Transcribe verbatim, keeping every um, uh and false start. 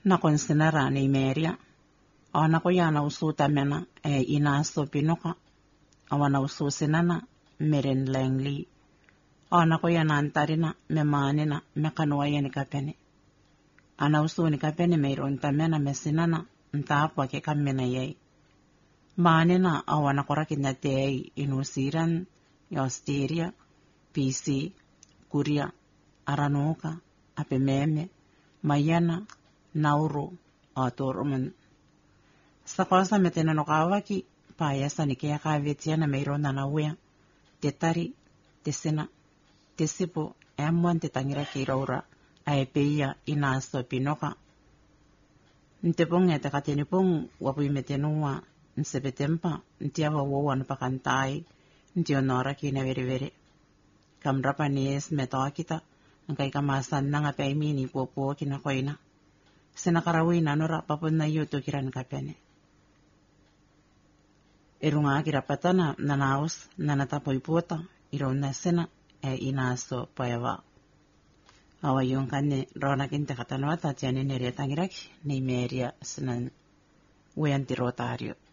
na konsinera ni meria. Ona ko yana usuta mena e ina so pinoka. Awana ususinana meren lengli. Ona ko yana antarina me manina me kanua yani kapene. Ana usuni kapene me ironta mena me sinana ntaapwa ke kamena yei. Manina awana korakinya tei inusiran Australia, P C, Kuria, Aranuka, Apememe, Mayana, Nauru, Atoroman. Sakosa metena no kawaki, paesa ni kea kavetiana meirona na wea, te tari, te sena, te sipo, emuan te tangira ki raura, aepeia ina aso pinoka. Nteponga te katenipong wapui metenua, nsepetempa, ntiawa wawan pakantai, ntionora ki na vere vere. Kamrapa nies metoa kita, ngai kamasan na nga paimini popo kina koina. Sinakarawi na nora papun na yuto kiran kapene. Irunga kirapatana na naus na natapoy puota, iraw na sina e inaso payawa. Awa yung kane rona kinte katanwata tiyan ineriya tangiraki ni meria sinan uyan tirotario.